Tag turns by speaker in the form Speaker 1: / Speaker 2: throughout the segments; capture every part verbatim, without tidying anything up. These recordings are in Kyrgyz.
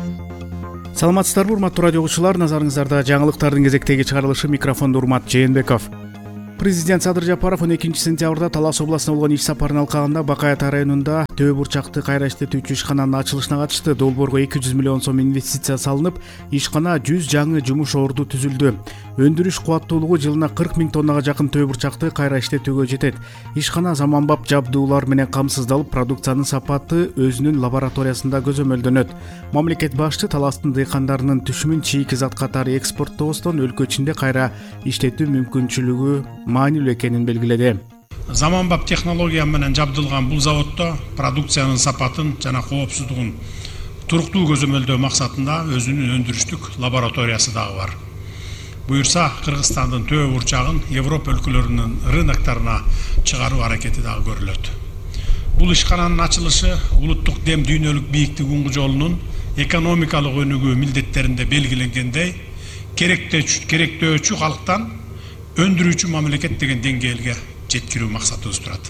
Speaker 1: Саламатсыздарбы урматтуу радио угуучулар, назарыңыздарда жаңылыктардын кезектеги чыгарылышы, микрофондо Урмат Жээнбеков. Президент Садыр Жапаров он экинчи сентябрда Талас областына болгон иш сапарын алкагында Бакай Ата районунда Төө бурчакты кайра иштетүүчү ишкананын ачылышына катышты. Долбоорго эки жүз миллион сом инвестиция салынып, ишкана жүз жаңы жумуш орду түзүлдү. Өндүрүш кубаттуулугу жылына кырк миң тоннага жакын төө бурчакты кайра иштетүүгө жетет. Ишкана заманбап жабдуулар менен камсыздалып, продукциянын сапаты өзүнүн лабораториясында көзөмөлдөнөт. Мамлекет башчы Таластын дыйкандарынын түшүмүн чийки зат катары экспорттобостон өлкө ичинде кайра иштетүү мүмкүнчүлүгү маанилүү экенин белгиледи.
Speaker 2: Заманбап технология менен жабдылган бул заводдо продукциянын сапатын жана коопсуздугун туруктуу көзөмөлдөө максатында өзүнүн өндүрүштүк лабораториясы дагы бар. Буюрса, Кыргызстандын төө бурчагын Европа өлкөлөрүнүн рыноктарына чыгаруу аракети дагы көрүлөт. Бул ишкананын ачылышы улуттук дем дүйнөлүк бийиктик уңгу жолунун экономикалык өнүгүү милдеттеринде белгиленгендей керектөөчү калктан өндүрүүчү мамлекет деген деңгээлге жеткирүү максатыбыз турат.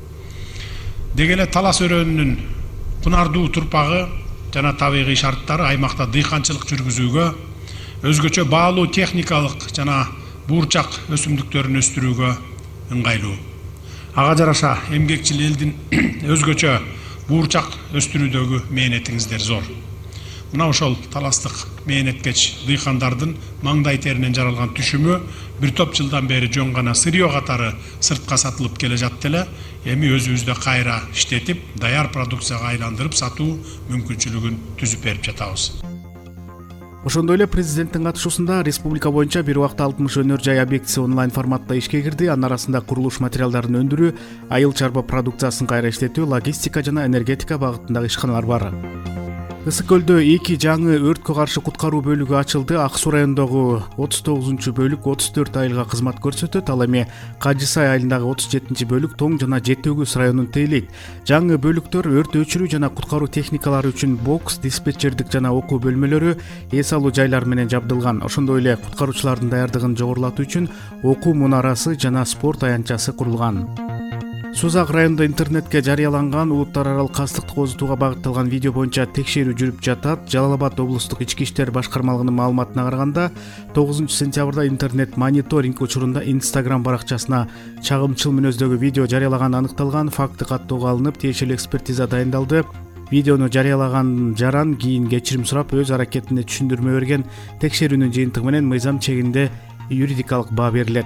Speaker 2: Деги эле Талас өрөөнүнүн кунардуу турпагы жана табигый шарттары аймакта дыйканчылык жүргүзүүгө, өзгөчө баалуу техникалык жана буурчак өсүмдүктөрүн өстүрүүгө ыңгайлуу. Ага жараша эмгекчил элдин өзгөчө буурчак өстүрүүдөгү мээнетиңиздер зор. Мына ошол таластык мээнеткеч дыйкандардын маңдай теринен жаралган түшүмү бир топ жылдан бери жөн гана сырьё катары сыртка сатылып келе жатты эле, эми өзүбүздө кайра иштетип, даяр продукцияга айландырып сатуу мүмкүнчүлүгүн түзүп берип жатабыз.
Speaker 1: Ошондой эле президенттин катышуусунда республика боюнча бир убакта алтымыш өнөр жай объектиси онлайн форматта ишке кирди. Анын арасында курулуш материалдарын өндүрүү, айыл чарба продукциясын кайра иштетүү, логистика жана энергетика багытындагы ишканалар бар. Ысык көлдө эки жаңы өрткө каршы куткаруу бөлүгү ачылды. Ак Суу районундагы отуз тогузунчу бөлүк отуз төрт айылга кызмат көрсөтөт. Ал эми Кажы Сай айылындагы отуз жетинчи бөлүк Тоң жана Жети Өгүз районун тейлейт. Жаңы бөлүктөр өрт өчүрүү жана куткаруу техникалары үчүн бокс, диспетчердик жана окуу бөлмөлөрү, эс алуу жайлар менен жабдылган. Ошондой эле куткаруучулардын даярдыгын жогорулатуу үчүн окуу мунарасы жана спорт аянтчасы курулган. Сузак районунда интернетке жарыяланган улуттар аралык кастыкты козутууга багытталган видео боюнча текшерүү жүрүп жатат. Жалал Абад облустук ички иштер башкармалыгынын маалыматына караганда, тогузунчу сентябрда интернет мониторинг учурунда Instagram баракчасына чагымчыл мүнөздөгү видео жарыялаганы аныкталган. Факты каттоого алынып, тиешелүү экспертиза дайындалды. Видеону жарыялаган жаран кийин кечирим сурап, өз аракетине түшүндүрмө берген. Текшерүүнүн жыйынтыгы менен мыйзам чегинде юридикалык баа берилет.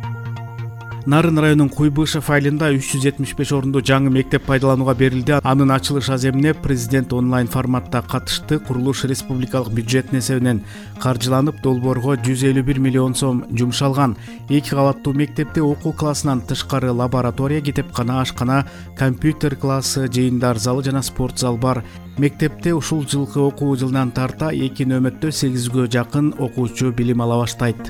Speaker 1: Нарын районунун Куйбышев айылында үч жүз жетимиш беш орунду жаңы мектеп пайдаланууга берилди. Анын ачылыш аземине президент онлайн форматта катышты. Курулуш республикалык бюджеттин эсебинен каржыланып, долбоорго жүз элүү бир миллион сом жумшалган. Эки кабаттуу мектепте окуу классынан тышкары лаборатория, китепкана, ашкана, компьютер классы, жыйындар залы жана спорт зал бар. Мектепте ушул жылкы окуу жылынан тарта эки нөмөттө сегизгө жакын окуучу билим ала баштайт.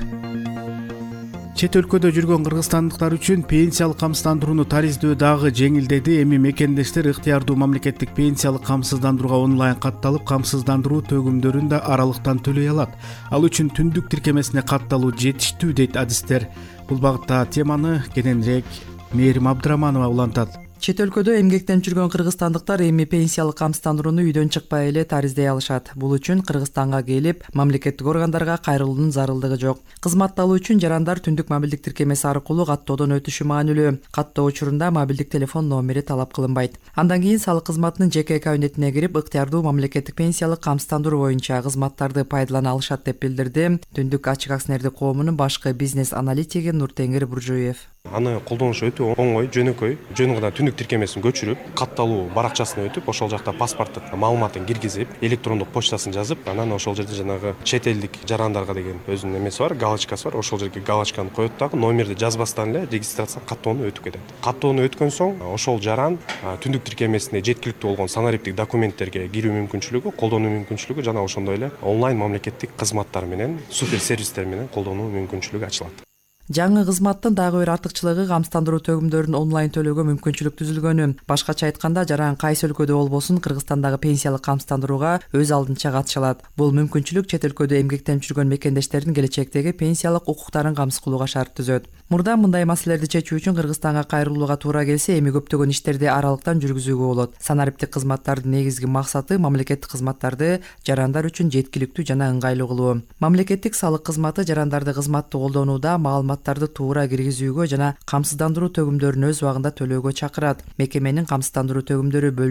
Speaker 1: Чет өлкөдө жүргөн кыргызстандыктар үчүн пенсиялык камсыздандырууну тариздөө дагы жеңилдеди. Эми мекендештер ыктыярдуу мамлекеттик пенсиялык камсыздандырууга онлайн катталып, камсыздандыруу төгүмдөрүн да аралыктан төлөй алат. Ал үчүн түндүк тиркемесине катталуу жетиштүү дейт адистер. Бул багытта теманы кененирээк Мээрим Абдыраманова улантат.
Speaker 3: Чет өлкөдө эмгектенип жүргөн кыргызстандыктар эми пенсиялык камсыздандырууну үйдөн чыкпай эле тариздей алышат. Бул үчүн Кыргызстанга келип, мамлекеттик органдарга кайрылуунун зарылдыгы жок. Кызмат алуу үчүн жарандар түндүк мобилдик тиркемеси аркылуу каттоодон өтүшү маанилүү. Каттоо учурунда мобилдик телефон номери талап кылынбайт. Андан кийин салык кызматынын жеке кабинетине кирип, ыктыярдуу мамлекеттик пенсиялык камсыздандыруу боюнча кызматтарды пайдалана алышат деп билдирди Түндүк ачык акционердик коомунун башкы бизнес аналитиги Нуртеңир Буржуев.
Speaker 4: Аны колдонушу өтө оңой, жөнөкөй. Жөн гана түндүк тиркемесин көчүрүп, катталуу баракчасына өтүп, ошол жакта паспорттук маалыматын киргизип, электрондук почтасын жазып, анан ошол жерде жанагы чет элдик жарандарга деген өзүнүн эмеси бар, галочкасы бар. Ошол жерге галочканы коет дагы, номерди жазбастан эле регистрация каттоону өтүп кетет. Каттоону өткөн соң, ошол жаран түндүк тиркемесине жеткиликтүү болгон санариптик документтерге кирүү мүмкүнчүлүгү, колдонуу мүмкүнчүлүгү жана ошондой эле онлайн мамлекеттик кызматтар менен, супер сервистер менен колдонуу мүмкүнчүлүгү ачылат.
Speaker 3: Жаңы кызматтын дагы бир артыкчылыгы камсыздандыруу төгүмдөрүн онлайн төлөөгө мүмкүнчүлүк түзүлгөнү. Башкача айтканда, жаран кайсы өлкөдө болбосун Кыргызстандагы пенсиялык камсыздандырууга өз алдынча катыша алат. Бул мүмкүнчүлүк чет өлкөдө эмгектенип жүргөн мекендештердин келечектеги пенсиялык укуктарын камсыз кылууга шарт түзөт. Мурда мындай маселелерди чечүү үчүн Кыргызстанга кайрылууга туура келсе, эми көптөгөн иштерди аралыктан жүргүзүүгө болот. Санариптик кызматтардын негизги максаты мамлекеттик кызматтарды жарандар үчүн жеткиликтүү жана ыңгайлуу кылуу. Мамлекеттик салык кызматы жарандарды кызматты колдонууда маалыматтарды туура киргизүүгө жана камсыздандыруу төгүмдөрүн өз убагында төлөөгө чакырат. Мекеменин камсыздандыруу төгүмдөрү